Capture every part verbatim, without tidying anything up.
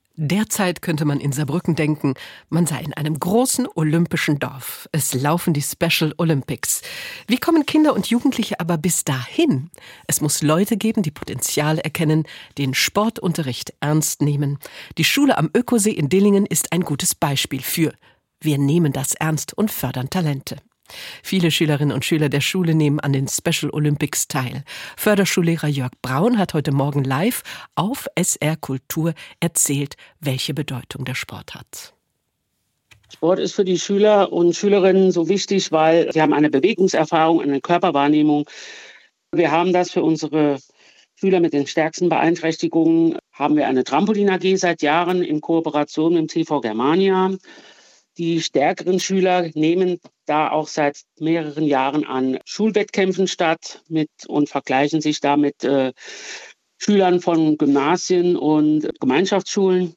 Derzeit könnte man in Saarbrücken denken, man sei in einem großen olympischen Dorf. Es laufen die Special Olympics. Wie kommen Kinder und Jugendliche aber bis dahin? Es muss Leute geben, die Potenziale erkennen, den Sportunterricht ernst nehmen. Die Schule am Ökosee in Dillingen ist ein gutes Beispiel für wir nehmen das ernst und fördern Talente. Viele Schülerinnen und Schüler der Schule nehmen an den Special Olympics teil. Förderschullehrer Jörg Braun hat heute Morgen live auf S R Kultur erzählt, welche Bedeutung der Sport hat. Sport ist für die Schüler und Schülerinnen so wichtig, weil sie haben eine Bewegungserfahrung, eine Körperwahrnehmung. Wir haben das für unsere Schüler mit den stärksten Beeinträchtigungen, haben wir eine Trampolin-A G seit Jahren in Kooperation mit dem T V Germania. Die stärkeren Schüler nehmen da auch seit mehreren Jahren an Schulwettkämpfen statt mit, und vergleichen sich da mit äh, Schülern von Gymnasien und Gemeinschaftsschulen.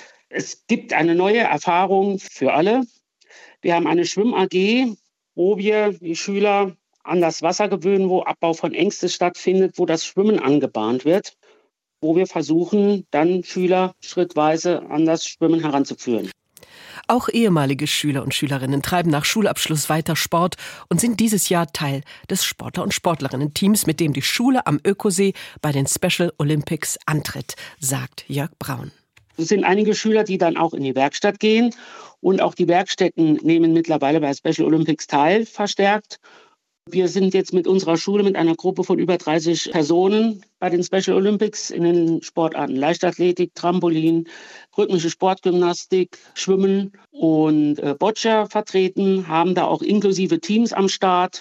Es gibt eine neue Erfahrung für alle. Wir haben eine Schwimm-A G, wo wir die Schüler an das Wasser gewöhnen, wo Abbau von Ängsten stattfindet, wo das Schwimmen angebahnt wird, wo wir versuchen, dann Schüler schrittweise an das Schwimmen heranzuführen. Auch ehemalige Schüler und Schülerinnen treiben nach Schulabschluss weiter Sport und sind dieses Jahr Teil des Sportler- und Sportlerinnen-Teams, mit dem die Schule am Ökosee bei den Special Olympics antritt, sagt Jörg Braun. Es sind einige Schüler, die dann auch in die Werkstatt gehen. Und auch die Werkstätten nehmen mittlerweile bei Special Olympics teil, verstärkt. Wir sind jetzt mit unserer Schule mit einer Gruppe von über dreißig Personen bei den Special Olympics in den Sportarten Leichtathletik, Trampolin, rhythmische Sportgymnastik, Schwimmen und äh, Boccia vertreten, haben da auch inklusive Teams am Start.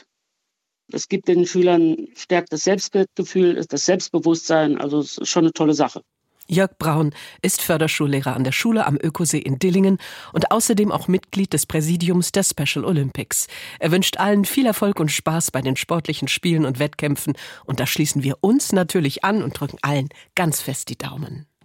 Es gibt den Schülern stärkt das Selbstwertgefühl, das Selbstbewusstsein, also es ist schon eine tolle Sache. Jörg Braun ist Förderschullehrer an der Schule am Ökosee in Dillingen und außerdem auch Mitglied des Präsidiums der Special Olympics. Er wünscht allen viel Erfolg und Spaß bei den sportlichen Spielen und Wettkämpfen. Und da schließen wir uns natürlich an und drücken allen ganz fest die Daumen.